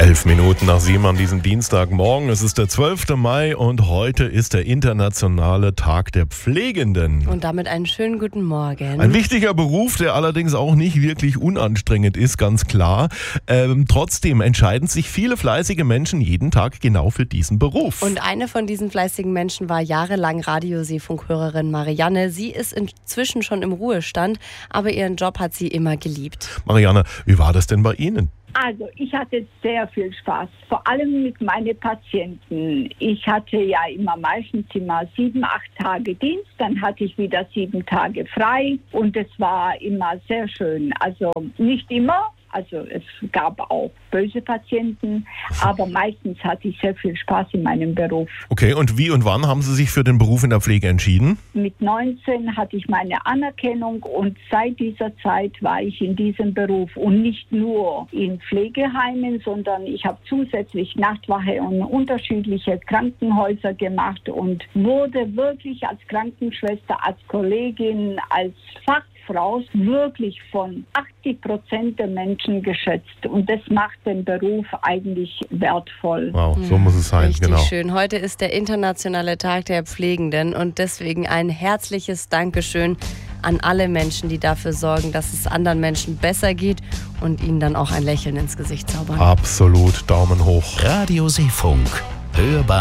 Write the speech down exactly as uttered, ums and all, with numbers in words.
Elf Minuten nach sieben an diesem Dienstagmorgen. Es ist der zwölfte Mai und heute ist der internationale Tag der Pflegenden. Und damit einen schönen guten Morgen. Ein wichtiger Beruf, der allerdings auch nicht wirklich unanstrengend ist, ganz klar. Ähm, trotzdem entscheiden sich viele fleißige Menschen jeden Tag genau für diesen Beruf. Und eine von diesen fleißigen Menschen war jahrelang Radioseefunkhörerin Marianne. Sie ist inzwischen schon im Ruhestand, aber ihren Job hat sie immer geliebt. Marianne, wie war das denn bei Ihnen? Also ich hatte sehr viel Spaß, vor allem mit meinen Patienten. Ich hatte ja immer meistens immer sieben, acht Tage Dienst, dann hatte ich wieder sieben Tage frei und es war immer sehr schön. Also nicht immer, also es gab auch böse Patienten, aber meistens hatte ich sehr viel Spaß in meinem Beruf. Okay, und wie und wann haben Sie sich für den Beruf in der Pflege entschieden? Mit neunzehn hatte ich meine Anerkennung und seit dieser Zeit war ich in diesem Beruf und nicht nur in Pflegeheimen, sondern ich habe zusätzlich Nachtwache und unterschiedliche Krankenhäuser gemacht und wurde wirklich als Krankenschwester, als Kollegin, als Fachfrau wirklich von achtzig Prozent der Menschen geschätzt und das macht den Beruf eigentlich wertvoll. Wow, so muss es sein, Richtig genau. schön. Heute ist der internationale Tag der Pflegenden und deswegen ein herzliches Dankeschön an alle Menschen, die dafür sorgen, dass es anderen Menschen besser geht und ihnen dann auch ein Lächeln ins Gesicht zaubern. Absolut, Daumen hoch. Radioseefunk. Hörbar